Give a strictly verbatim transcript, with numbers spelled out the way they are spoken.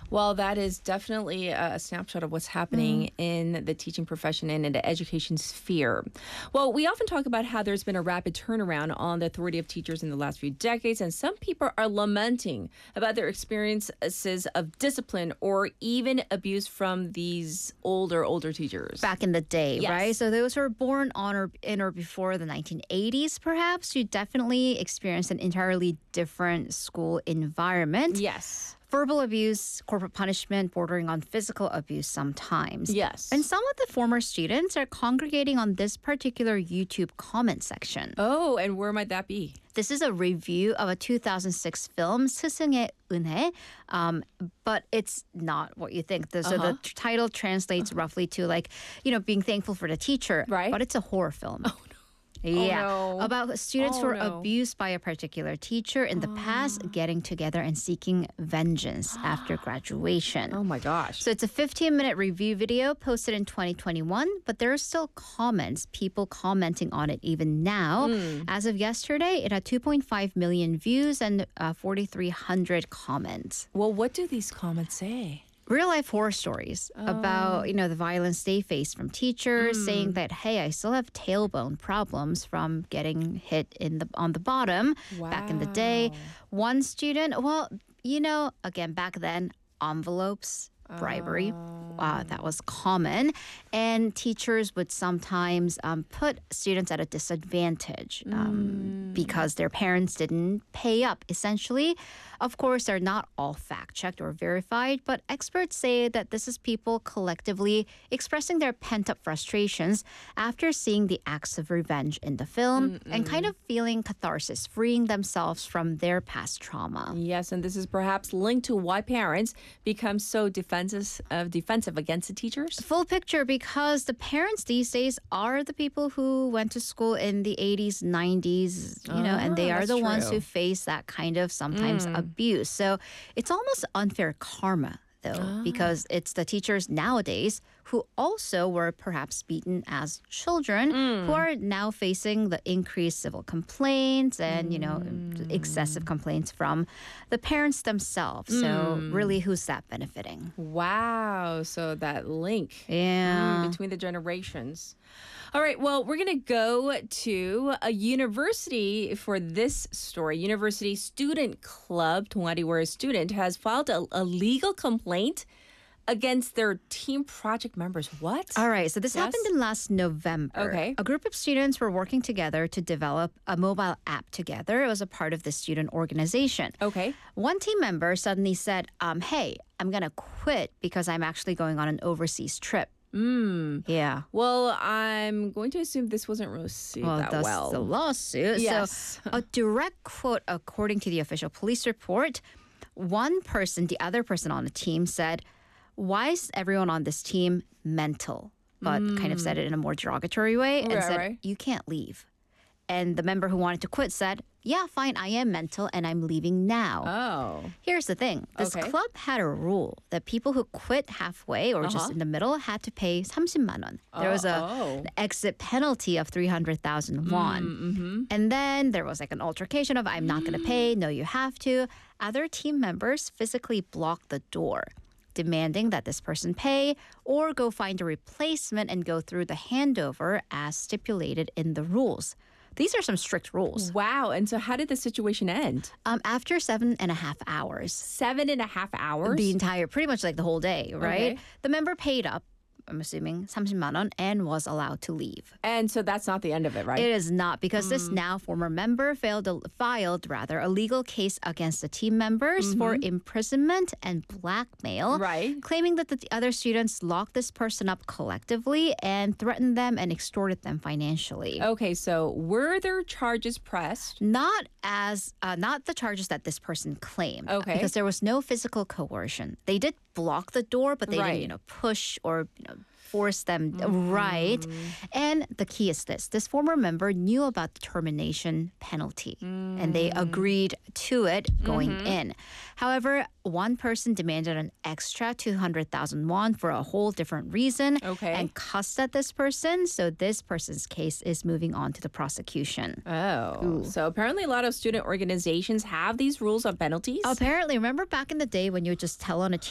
Well, that is definitely a snapshot of what's happening mm. in the teaching profession and in the education sphere. Well, we often talk about how there's been a rapid turnaround on the authority of teachers in the last few decades, and some people are lamenting about their experiences of discipline or even abuse from these older, older teachers. Back in the day, yes. right? So those who were born on or in or before the nineteen eighties, perhaps, you definitely experienced an entirely different school environment. Yes. Verbal abuse, corporal punishment, bordering on physical abuse sometimes. Yes. And some of the former students are congregating on this particular YouTube comment section. Oh, and where might that be? This is a review of a two thousand six film, 스승의 은혜, um, but it's not what you think. So uh-huh. the t- title translates uh-huh. roughly to like, you know, being thankful for the teacher. Right. But it's a horror film. Oh, no. Yeah, oh, no. about students oh, who were no. abused by a particular teacher in the oh. past, getting together and seeking vengeance after graduation. Oh my gosh. So it's a fifteen-minute review video posted in twenty twenty-one, but there are still comments, people commenting on it even now. Mm. As of yesterday, it had two point five million views and uh, four thousand three hundred comments. Well, what do these comments say? Real-life horror stories oh. about, you know, the violence they face from teachers, mm. saying that, hey, I still have tailbone problems from getting hit in the on the bottom wow. back in the day. One student, well, you know, again, back then, envelopes, bribery, oh. uh, that was common. And teachers would sometimes um, put students at a disadvantage um, mm. because their parents didn't pay up, essentially. Of course, they're not all fact-checked or verified, but experts say that this is people collectively expressing their pent-up frustrations after seeing the acts of revenge in the film Mm-mm. and kind of feeling catharsis, freeing themselves from their past trauma. Yes, and this is perhaps linked to why parents become so defensive, uh, defensive against the teachers. Full picture, because the parents these days are the people who went to school in the eighties, nineties, you oh, know, and they are the true. ones who face that kind of sometimes mm. abuse. So it's almost unfair karma, though, oh. because it's the teachers nowadays who also were perhaps beaten as children mm. who are now facing the increased civil complaints and, mm. you know, excessive complaints from the parents themselves. Mm. So really, who's that benefiting? Wow. So that link yeah. mm, between the generations. All right, well, we're going to go to a university for this story. University Student Club, 동아리, where a student has filed a, a legal complaint against their team project members. What? All right, so this yes? happened in last November. Okay. A group of students were working together to develop a mobile app together. It was a part of the student organization. Okay. One team member suddenly said, um, hey, I'm going to quit because I'm actually going on an overseas trip. Mm. Yeah. Well, I'm going to assume this wasn't received well, that that's well. the lawsuit. Yes. So a direct quote, according to the official police report, one person, the other person on the team said, why is everyone on this team mental? But mm. kind of said it in a more derogatory way and right, said, right. you can't leave. And the member who wanted to quit said, yeah, fine, I am mental and I'm leaving now. Oh. Here's the thing. This okay. club had a rule that people who quit halfway or uh-huh. just in the middle had to pay 삼십만 원. There was a oh. an exit penalty of three hundred thousand won. Mm-hmm. And then there was like an altercation of I'm not going to pay. No, you have to. Other team members physically blocked the door, demanding that this person pay or go find a replacement and go through the handover as stipulated in the rules. These are some strict rules. Wow. And so how did the situation end? Um, after seven and a half hours. Seven and a half hours? The entire, pretty much like the whole day, right? Okay. The member paid up, I'm assuming, 삼십만 원, and was allowed to leave. And so that's not the end of it, right? It is not, because mm. this now former member failed, filed rather a legal case against the team members mm-hmm. for imprisonment and blackmail, right? Claiming that the other students locked this person up collectively and threatened them and extorted them financially. Okay, so were there charges pressed? Not as, uh, not the charges that this person claimed. Okay. Because there was no physical coercion. They did block the door, but they right. didn't, you know, push or, you know, force them mm-hmm. right. And the key is this. This former member knew about the termination penalty mm. and they agreed to it going mm-hmm. in. However, one person demanded an extra two hundred thousand won for a whole different reason okay. and cussed at this person. So this person's case is moving on to the prosecution. Oh. Ooh. So apparently a lot of student organizations have these rules on penalties? Apparently. Remember back in the day when you would just tell on a